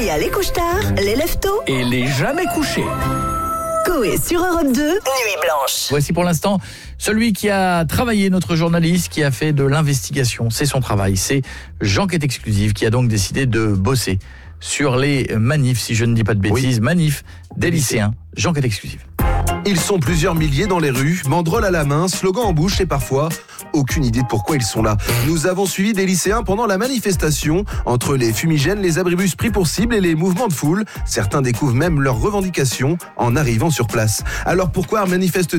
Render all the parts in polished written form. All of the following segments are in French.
Il y a les couche-tard, les lève-tôt Et les jamais couchés. Coé sur Europe 2, Nuit Blanche. Voici pour l'instant celui qui a travaillé, notre journaliste, qui a fait de l'investigation. C'est son travail, c'est J'enquête exclusive qui a donc décidé de bosser sur les manifs, si je ne dis pas de bêtises, manifs des lycéens. J'enquête exclusive. Ils sont plusieurs milliers dans les rues, banderoles à la main, slogans en bouche et parfois aucune idée de pourquoi ils sont là. Nous avons suivi des lycéens pendant la manifestation. Entre les fumigènes, les abribus pris pour cible et les mouvements de foule, certains découvrent même leurs revendications en arrivant sur place. Alors pourquoi manifestent-ils ?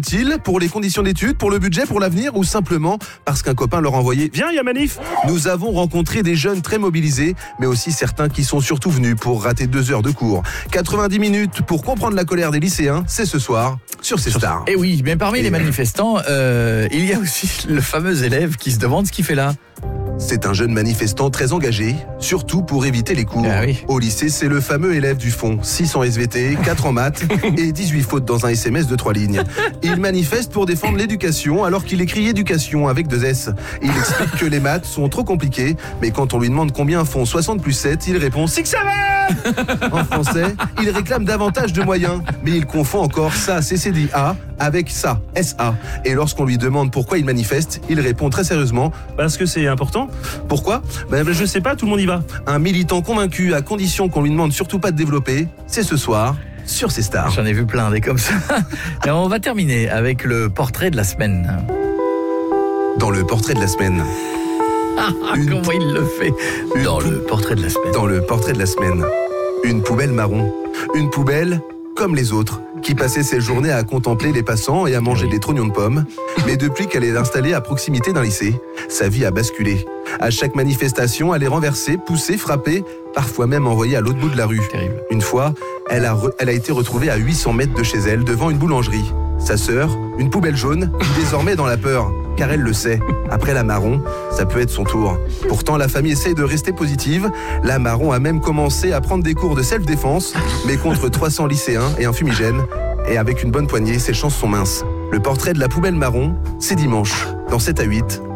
Pour les conditions d'études, pour le budget, pour l'avenir ou simplement parce qu'un copain leur a envoyé « Viens, il y a manif !» Nous avons rencontré des jeunes très mobilisés, mais aussi certains qui sont surtout venus pour rater 2 heures de cours. 90 minutes pour comprendre la colère des lycéens, c'est ce soir sur ces stars. Et oui, mais parmi les manifestants, il y a aussi le fameux élève qui se demande ce qu'il fait là. C'est un jeune manifestant très engagé, surtout pour éviter les cours. Ah oui. Au lycée, c'est le fameux élève du fond. 6 en SVT, 4 en maths et 18 fautes dans un SMS de 3 lignes. Il manifeste pour défendre l'éducation alors qu'il écrit éducation avec 2 S. Il explique que les maths sont trop compliquées, mais quand on lui demande combien font 60 plus 7, il répond « C'est que ça va !» En français, il réclame davantage de moyens, mais il confond encore ça, CCDA, avec ça, SA. Et lorsqu'on lui demande pourquoi il manifeste, il répond très sérieusement « Parce que c'est important. Pourquoi ? Je sais pas, tout le monde y va. » Un militant convaincu, à condition qu'on lui demande surtout pas de développer, c'est ce soir sur ces stars. J'en ai vu plein des comme ça. Et on va terminer avec le portrait de la semaine. Dans le portrait de la semaine. Comment il le fait dans le portrait de la semaine. Dans le portrait de la semaine. Une poubelle marron. Une poubelle comme les autres, qui passait ses journées à contempler les passants et à manger des trognons de pommes. Mais depuis qu'elle est installée à proximité d'un lycée, sa vie a basculé. À chaque manifestation, elle est renversée, poussée, frappée, parfois même envoyée à l'autre bout de la rue. Terrible. Une fois, elle a été retrouvée à 800 mètres de chez elle, devant une boulangerie. Sa sœur, une poubelle jaune, vit désormais dans la peur, car elle le sait. Après la marron, ça peut être son tour. Pourtant, la famille essaye de rester positive. La marron a même commencé à prendre des cours de self-défense, mais contre 300 lycéens et un fumigène. Et avec une bonne poignée, ses chances sont minces. Le portrait de la poubelle marron, c'est dimanche, dans 7 à 8,